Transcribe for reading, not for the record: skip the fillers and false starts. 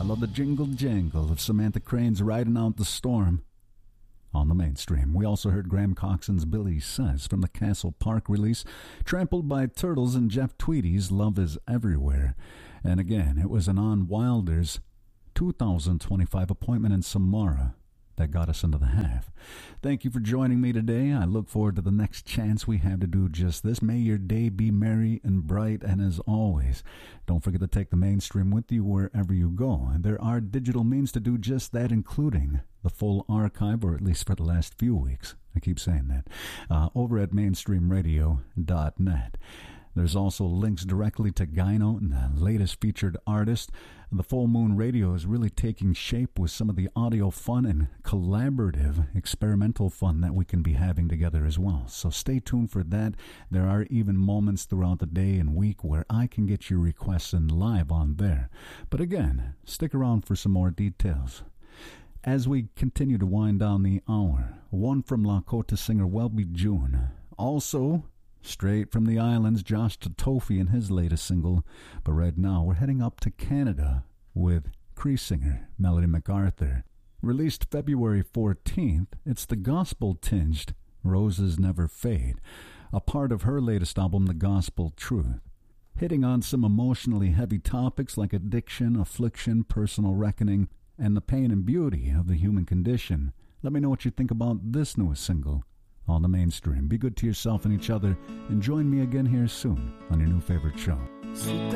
I love the jingle jangle of Samantha Crane's Riding Out the Storm on the mainstream. We also heard Graham Coxon's Billy Says from the Castle Park release, Trampled by Turtles and Jeff Tweedy's Love is Everywhere. And again, it was an On Wilder's 2025 appointment in Samara that got us into the half. Thank you for joining me today. I look forward to the next chance we have to do just this. May your day be merry and bright, and as always, don't forget to take the mainstream with you wherever you go. And there are digital means to do just that, including the full archive, or at least for the last few weeks. I keep saying that. Over at mainstreamradio.net. There's also links directly to Gyno and the latest featured artist. The Full Moon Radio is really taking shape with some of the audio fun and collaborative experimental fun that we can be having together as well. So stay tuned for that. There are even moments throughout the day and week where I can get your requests in live on there. But again, stick around for some more details. As we continue to wind down the hour, one from Lakota singer Welby June. Also, straight from the islands, Josh Totofi and his latest single. But right now, we're heading up to Canada with Cree singer Melody MacArthur. Released February 14th, it's the gospel-tinged Roses Never Fade, a part of her latest album, The Gospel Truth. Hitting on some emotionally heavy topics like addiction, affliction, personal reckoning, and the pain and beauty of the human condition. Let me know what you think about this newest single on the mainstream. Be good to yourself and each other, and join me again here soon on your new favorite show.